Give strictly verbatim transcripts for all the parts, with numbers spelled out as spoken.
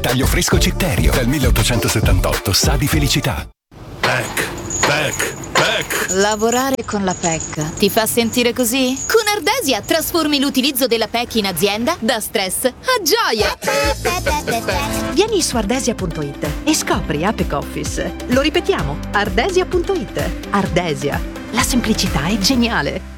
taglio fresco Citterio. Dal milleottocentosettantotto sa di felicità. P E C, P E C, P E C. Lavorare con la P E C ti fa sentire così? Con Ardesia trasformi l'utilizzo della P E C in azienda da stress a gioia. Vieni su ardesia punto it e scopri Apec Office. Lo ripetiamo, ardesia punto it. Ardesia, la semplicità è geniale.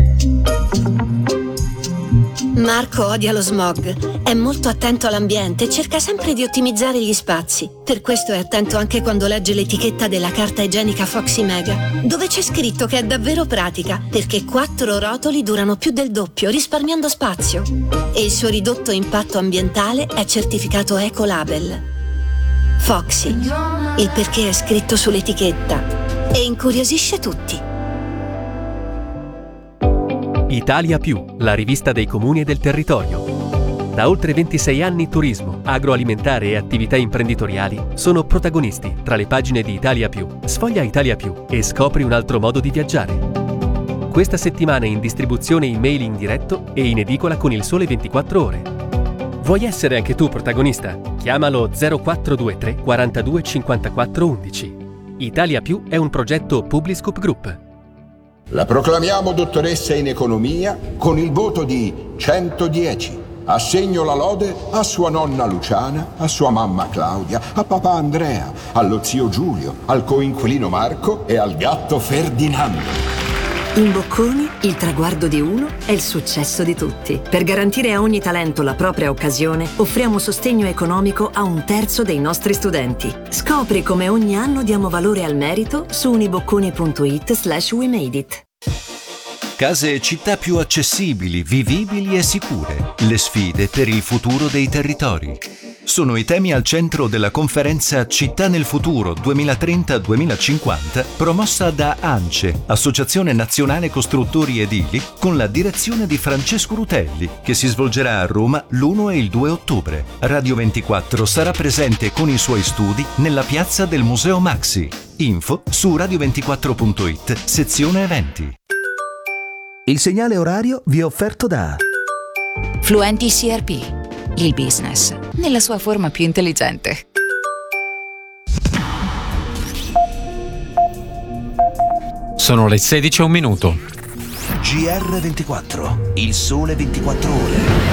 Marco odia lo smog, è molto attento all'ambiente e cerca sempre di ottimizzare gli spazi. Per questo è attento anche quando legge l'etichetta della carta igienica Foxy Mega, dove c'è scritto che è davvero pratica, perché quattro rotoli durano più del doppio, risparmiando spazio. E il suo ridotto impatto ambientale è certificato Ecolabel. Foxy, il perché è scritto sull'etichetta e incuriosisce tutti. Italia Più, la rivista dei comuni e del territorio. Da oltre ventisei anni turismo, agroalimentare e attività imprenditoriali sono protagonisti tra le pagine di Italia Più. Sfoglia Italia Più e scopri un altro modo di viaggiare. Questa settimana in distribuzione in mail in diretto e in edicola con Il Sole ventiquattro Ore. Vuoi essere anche tu protagonista? Chiamalo zero quattro due tre quarantadue cinquantaquattro undici. Italia Più è un progetto Publiscoop Group. La proclamiamo dottoressa in economia con il voto di centodieci. Assegno la lode a sua nonna Luciana, a sua mamma Claudia, a papà Andrea, allo zio Giulio, al coinquilino Marco e al gatto Ferdinando. In Bocconi, il traguardo di uno è il successo di tutti. Per garantire a ogni talento la propria occasione, offriamo sostegno economico a un terzo dei nostri studenti. Scopri come ogni anno diamo valore al merito su unibocconi punto it slash we made it. Case e città più accessibili, vivibili e sicure. Le sfide per il futuro dei territori. Sono i temi al centro della conferenza Città nel futuro duemilatrenta duemilacinquanta, promossa da ANCE, Associazione Nazionale Costruttori Edili, con la direzione di Francesco Rutelli, che si svolgerà a Roma l'primo e il due ottobre. Radio ventiquattro sarà presente con i suoi studi nella piazza del Museo Maxi. Info su radio ventiquattro punto it, sezione eventi. Il segnale orario vi è offerto da Fluenti C R P. Il business nella sua forma più intelligente. Sono le sedici e un minuto. G R ventiquattro, il sole ventiquattro ore.